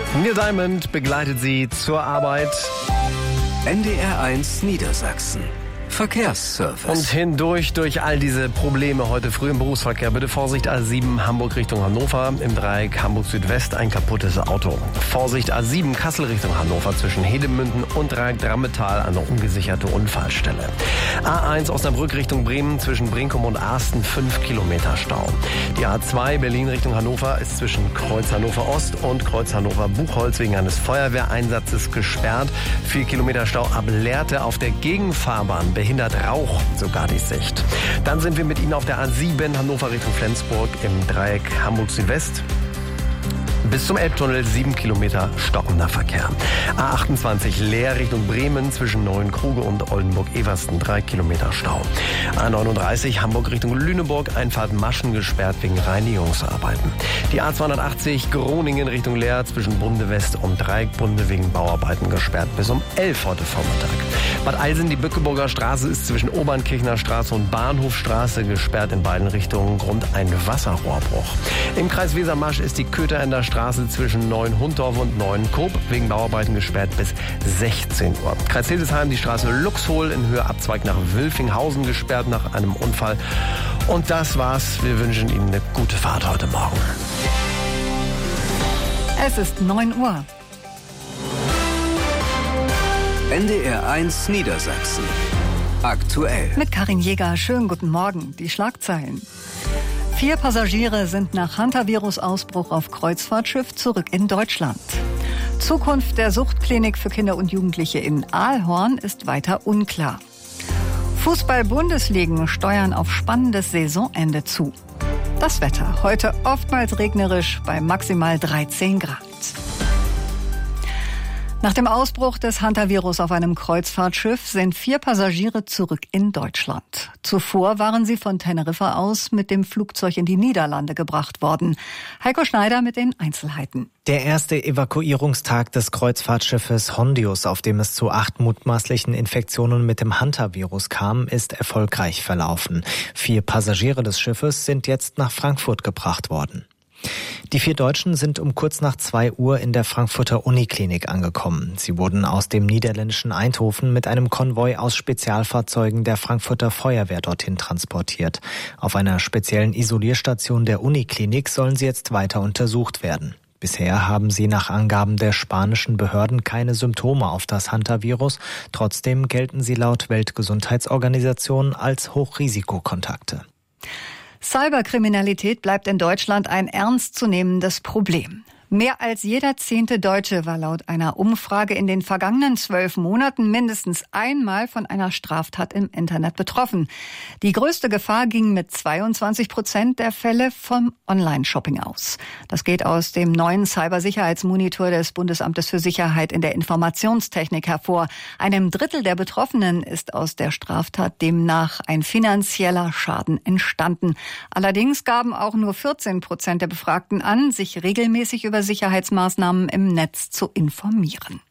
Neil Diamond begleitet sie zur Arbeit. NDR1 Niedersachsen. Verkehrsservice. Und hindurch durch all diese Probleme heute früh im Berufsverkehr. Bitte Vorsicht, A7 Hamburg Richtung Hannover. Im Dreieck Hamburg Südwest ein kaputtes Auto. Vorsicht, A7 Kassel Richtung Hannover zwischen Hedemünden und Dreieck Drammetal eine ungesicherte Unfallstelle. A1 Osnabrück Richtung Bremen zwischen Brinkum und Arsten 5 Kilometer Stau. Die A2 Berlin Richtung Hannover ist zwischen Kreuz Hannover Ost und Kreuz Hannover Buchholz wegen eines Feuerwehreinsatzes gesperrt. 4 Kilometer Stau ab Lehrte auf der Gegenfahrbahn. Behindert Rauch sogar die Sicht. Dann sind wir mit Ihnen auf der A7 Hannover Richtung Flensburg im Dreieck Hamburg Südwest. Bis zum Elbtunnel 7 Kilometer stockender Verkehr. A28 Leer Richtung Bremen zwischen Neuenkruge und Oldenburg-Eversten 3 Kilometer Stau. A39 Hamburg Richtung Lüneburg Einfahrt Maschen gesperrt wegen Reinigungsarbeiten. Die A280 Groningen Richtung Leer zwischen Bunde West und Dreieck Bunde wegen Bauarbeiten gesperrt bis um 11 heute Vormittag. Bad Eilsen, die Bückeburger Straße ist zwischen Obernkirchner Straße und Bahnhofstraße gesperrt in beiden Richtungen Grund ein Wasserrohrbruch. Im Kreis Wesermarsch ist die Kötherender Straße zwischen Neuenhundorf und Neuenkoop wegen Bauarbeiten gesperrt bis 16 Uhr. Kreis Hildesheim die Straße Luxhol in Höhe Abzweig nach Wülfinghausen gesperrt nach einem Unfall. Und das war's. Wir wünschen Ihnen eine gute Fahrt heute Morgen. Es ist 9 Uhr. NDR1 Niedersachsen. Aktuell. Mit Karin Jäger. Schönen guten Morgen. Die Schlagzeilen. 4 Passagiere sind nach Hantavirus-Ausbruch auf Kreuzfahrtschiff zurück in Deutschland. Zukunft der Suchtklinik für Kinder und Jugendliche in Aalhorn ist weiter unklar. Fußball-Bundesligen steuern auf spannendes Saisonende zu. Das Wetter. Heute oftmals regnerisch bei maximal 13 Grad. Nach dem Ausbruch des Hantavirus auf einem Kreuzfahrtschiff sind 4 Passagiere zurück in Deutschland. Zuvor waren sie von Teneriffa aus mit dem Flugzeug in die Niederlande gebracht worden. Heiko Schneider mit den Einzelheiten. Der erste Evakuierungstag des Kreuzfahrtschiffes Hondius, auf dem es zu 8 mutmaßlichen Infektionen mit dem Hantavirus kam, ist erfolgreich verlaufen. 4 Passagiere des Schiffes sind jetzt nach Frankfurt gebracht worden. Die 4 Deutschen sind um kurz nach 2 Uhr in der Frankfurter Uniklinik angekommen. Sie wurden aus dem niederländischen Eindhoven mit einem Konvoi aus Spezialfahrzeugen der Frankfurter Feuerwehr dorthin transportiert. Auf einer speziellen Isolierstation der Uniklinik sollen sie jetzt weiter untersucht werden. Bisher haben sie nach Angaben der spanischen Behörden keine Symptome auf das Hantavirus. Trotzdem gelten sie laut Weltgesundheitsorganisation als Hochrisikokontakte. Cyberkriminalität bleibt in Deutschland ein ernstzunehmendes Problem. Mehr als jeder 10. Deutsche war laut einer Umfrage in den vergangenen 12 Monaten mindestens einmal von einer Straftat im Internet betroffen. Die größte Gefahr ging mit 22% der Fälle vom Online-Shopping aus. Das geht aus dem neuen Cybersicherheitsmonitor des Bundesamtes für Sicherheit in der Informationstechnik hervor. Einem Drittel der Betroffenen ist aus der Straftat demnach ein finanzieller Schaden entstanden. Allerdings gaben auch nur 14% der Befragten an, sich regelmäßig über Sicherheitsmaßnahmen im Netz zu informieren.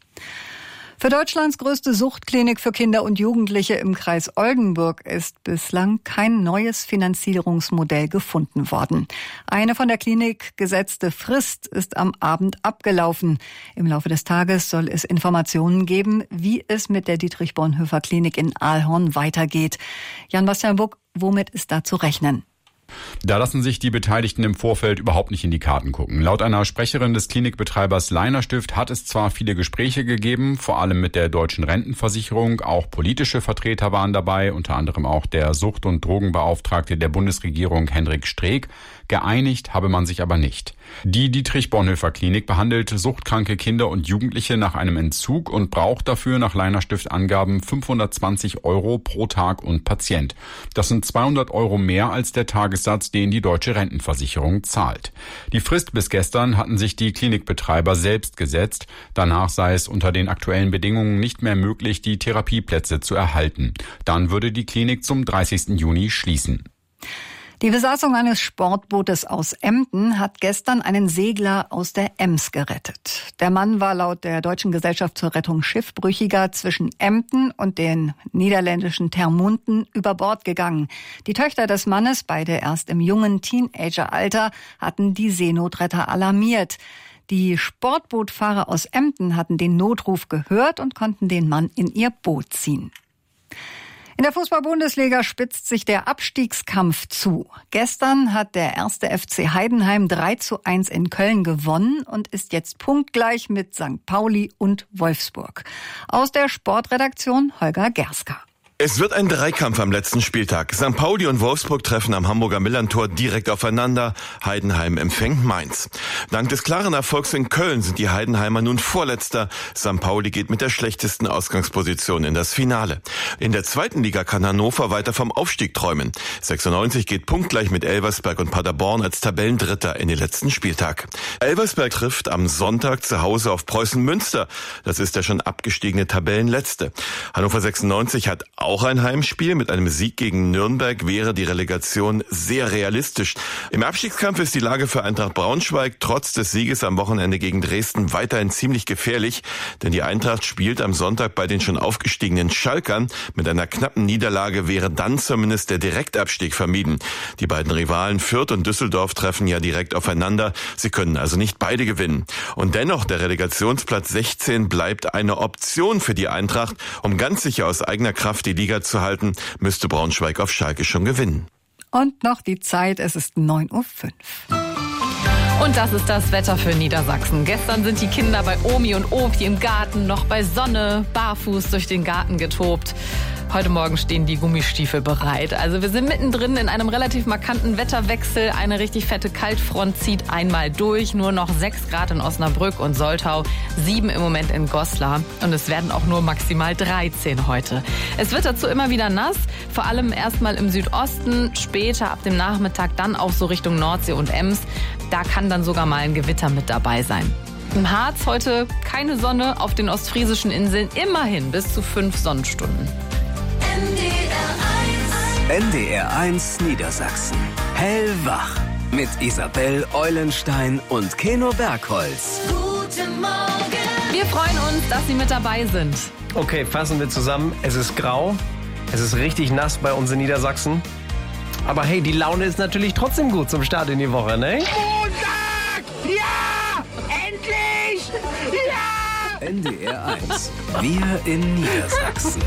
Für Deutschlands größte Suchtklinik für Kinder und Jugendliche im Kreis Oldenburg ist bislang kein neues Finanzierungsmodell gefunden worden. Eine von der Klinik gesetzte Frist ist am Abend abgelaufen. Im Laufe des Tages soll es Informationen geben, wie es mit der Dietrich-Bonhoeffer-Klinik in Aalhorn weitergeht. Jan-Bastian Buck, womit ist da zu rechnen? Da lassen sich die Beteiligten im Vorfeld überhaupt nicht in die Karten gucken. Laut einer Sprecherin des Klinikbetreibers Leiner Stift hat es zwar viele Gespräche gegeben, vor allem mit der Deutschen Rentenversicherung. Auch politische Vertreter waren dabei, unter anderem auch der Sucht- und Drogenbeauftragte der Bundesregierung Hendrik Streeck. Geeinigt habe man sich aber nicht. Die Dietrich-Bonhoeffer-Klinik behandelt suchtkranke Kinder und Jugendliche nach einem Entzug und braucht dafür nach Leiner Stift Angaben 520 € pro Tag und Patient. Das sind 200 € mehr als der Tagessatz, den die Deutsche Rentenversicherung zahlt. Die Frist bis gestern hatten sich die Klinikbetreiber selbst gesetzt. Danach sei es unter den aktuellen Bedingungen nicht mehr möglich, die Therapieplätze zu erhalten. Dann würde die Klinik zum 30. Juni schließen. Die Besatzung eines Sportbootes aus Emden hat gestern einen Segler aus der Ems gerettet. Der Mann war laut der Deutschen Gesellschaft zur Rettung Schiffbrüchiger zwischen Emden und den niederländischen Termunten über Bord gegangen. Die Töchter des Mannes, beide erst im jungen Teenageralter, hatten die Seenotretter alarmiert. Die Sportbootfahrer aus Emden hatten den Notruf gehört und konnten den Mann in ihr Boot ziehen. In der Fußball-Bundesliga spitzt sich der Abstiegskampf zu. Gestern hat der 1. FC Heidenheim 3:1 in Köln gewonnen und ist jetzt punktgleich mit St. Pauli und Wolfsburg. Aus der Sportredaktion Holger Gerska. Es wird ein Dreikampf am letzten Spieltag. St. Pauli und Wolfsburg treffen am Hamburger Millerntor direkt aufeinander. Heidenheim empfängt Mainz. Dank des klaren Erfolgs in Köln sind die Heidenheimer nun Vorletzter. St. Pauli geht mit der schlechtesten Ausgangsposition in das Finale. In der zweiten Liga kann Hannover weiter vom Aufstieg träumen. 96 geht punktgleich mit Elversberg und Paderborn als Tabellendritter in den letzten Spieltag. Elversberg trifft am Sonntag zu Hause auf Preußen Münster. Das ist der schon abgestiegene Tabellenletzte. Hannover 96 hat auch ein Heimspiel. Mit einem Sieg gegen Nürnberg wäre die Relegation sehr realistisch. Im Abstiegskampf ist die Lage für Eintracht Braunschweig trotz des Sieges am Wochenende gegen Dresden weiterhin ziemlich gefährlich, denn die Eintracht spielt am Sonntag bei den schon aufgestiegenen Schalkern. Mit einer knappen Niederlage wäre dann zumindest der Direktabstieg vermieden. Die beiden Rivalen Fürth und Düsseldorf treffen ja direkt aufeinander. Sie können also nicht beide gewinnen. Und dennoch, der Relegationsplatz 16 bleibt eine Option für die Eintracht. Um ganz sicher aus eigener Kraft die Liga zu halten, müsste Braunschweig auf Schalke schon gewinnen. Und noch die Zeit, es ist 9:05 Uhr. Und das ist das Wetter für Niedersachsen. Gestern sind die Kinder bei Omi und Opi im Garten noch bei Sonne barfuß durch den Garten getobt. Heute Morgen stehen die Gummistiefel bereit. Also wir sind mittendrin in einem relativ markanten Wetterwechsel. Eine richtig fette Kaltfront zieht einmal durch. Nur noch 6 Grad in Osnabrück und Soltau, 7 im Moment in Goslar. Und es werden auch nur maximal 13 heute. Es wird dazu immer wieder nass, vor allem erstmal im Südosten, später ab dem Nachmittag dann auch so Richtung Nordsee und Ems. Da kann dann sogar mal ein Gewitter mit dabei sein. Im Harz heute keine Sonne, auf den ostfriesischen Inseln immerhin bis zu 5 Sonnenstunden. NDR1 Niedersachsen. Hellwach. Mit Isabel Eulenstein und Keno Bergholz. Guten Morgen. Wir freuen uns, dass Sie mit dabei sind. Okay, fassen wir zusammen. Es ist grau, es ist richtig nass bei uns in Niedersachsen. Aber hey, die Laune ist natürlich trotzdem gut zum Start in die Woche, ne? Montag! Ja! Endlich! Ja! NDR1. Wir in Niedersachsen.